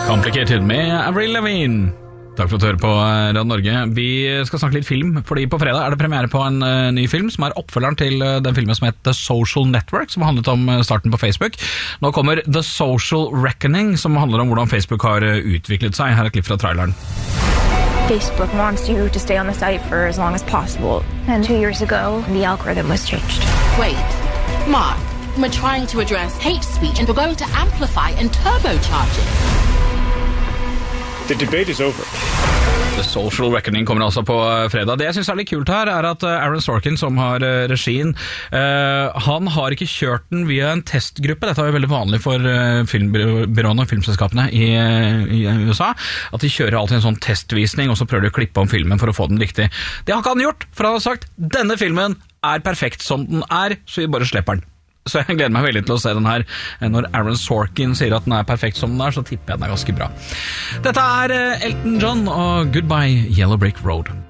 Complicated med Avril Lavigne. Takk for at du hører på Radio Norge. Vi skal snakke litt film, fordi på fredag er det premiere på en ny film som er oppfølgeren til den filmen som heter The Social Network, som handlet om starten på Facebook. Nå kommer The Social Reckoning, som handler om hvordan Facebook har utviklet seg. Her er et klipp fra traileren. Facebook wants you to stay on the site for as long as possible. And 2 years ago, the algorithm was changed. Wait, Mark, we're trying to address hate speech and we're going to amplify and turbocharge it. The debate is over. The Social Reckoning kommer altså på fredag. Det jeg synes er litt kult her er at Aaron Sorkin, som har regien, han har ikke kjørt den via en testgruppe. Dette er jo veldig vanlig for filmbyråene og filmselskapene i USA, at de kjører alltid en sånn testvisning, og så prøver de å klippe om filmen for å få den riktig. Det har ikke han gjort, for han har sagt, denne filmen er perfekt som den er, så vi bare slipper den. Så jeg gleder meg veldig til å se den her. Når Aaron Sorkin sier at den er perfekt som den er, så tipper jeg den er ganske bra. Dette er Elton John og Goodbye Yellow Brick Road.